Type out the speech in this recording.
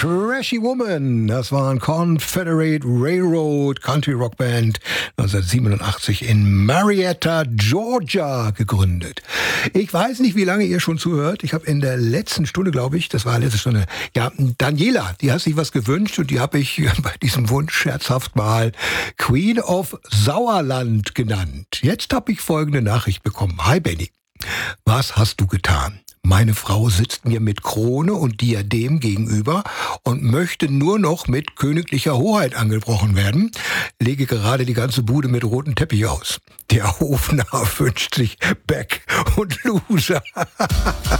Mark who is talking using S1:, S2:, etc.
S1: Trashy Woman, das war ein Confederate Railroad Country Rock Band, 1987 in Marietta, Georgia gegründet. Ich weiß nicht, wie lange ihr schon zuhört. Ich habe in der letzten Stunde, glaube ich, das war letzte Stunde, ja, Daniela, die hat sich was gewünscht und die habe ich bei diesem Wunsch scherzhaft mal Queen of Sauerland genannt. Jetzt habe ich folgende Nachricht bekommen. Hi Benny, was hast du getan? Meine Frau sitzt mir mit Krone und Diadem gegenüber und möchte nur noch mit königlicher Hoheit angesprochen werden. Lege gerade die ganze Bude mit rotem Teppich aus. Der Hofnarr wünscht sich Beck und Loser.